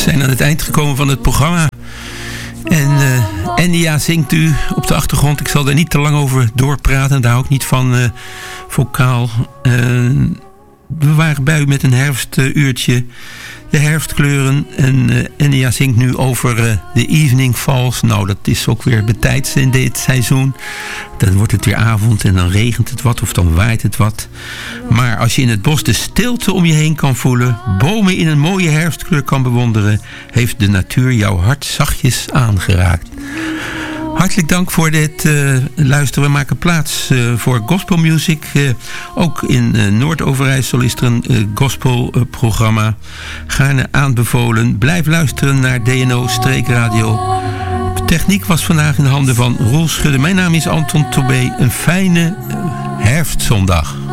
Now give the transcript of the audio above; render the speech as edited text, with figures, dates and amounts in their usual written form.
zijn aan het eind gekomen van het programma. En Enya zingt u op de achtergrond. Ik zal daar niet te lang over doorpraten. Daar hou ik niet van vocaal. We waren bij u met een herfstuurtje. De herfstkleuren. En Enya zingt nu over The Evening Falls. Nou, dat is ook weer betijds in dit seizoen. Dan wordt het weer avond en dan regent het wat of dan waait het wat. Maar als je in het bos de stilte om je heen kan voelen, bomen in een mooie herfstkleur kan bewonderen, heeft de natuur jouw hart zachtjes aangeraakt. Hartelijk dank voor dit luisteren. We maken plaats voor gospel music. Ook in Noord-Overijssel is er een gospelprogramma. Gaarne aanbevolen. Blijf luisteren naar DNO Streekradio. De techniek was vandaag in de handen van Roel Schudde. Mijn naam is Anton Tobé. Een fijne herfstzondag.